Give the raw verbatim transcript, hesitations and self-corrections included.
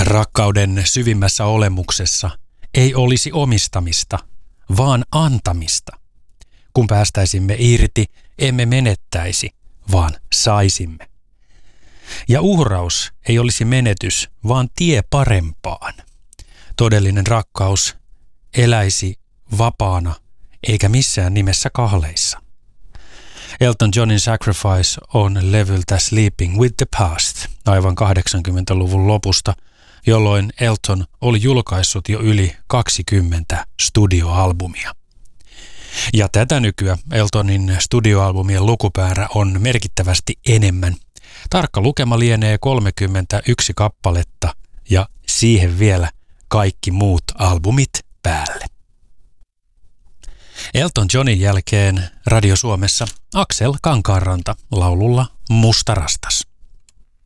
Rakkauden syvimmässä olemuksessa ei olisi omistamista, vaan antamista. Kun päästäisimme irti, emme menettäisi, vaan saisimme. Ja uhraus ei olisi menetys, vaan tie parempaan. Todellinen rakkaus eläisi vapaana, eikä missään nimessä kahleissa. Elton Johnin Sacrifice on levyltä Sleeping with the Past, aivan kahdeksankymmentäluvun lopusta, jolloin Elton oli julkaissut jo yli kaksikymmentä studioalbumia. Ja tätä nykyä Eltonin studioalbumien lukumäärä on merkittävästi enemmän. Tarkka lukema lienee kolmekymmentäyksi kappaletta ja siihen vielä kaikki muut albumit päälle. Elton Johnin jälkeen Radio Suomessa Aksel Kankaanranta laululla Musta rastas.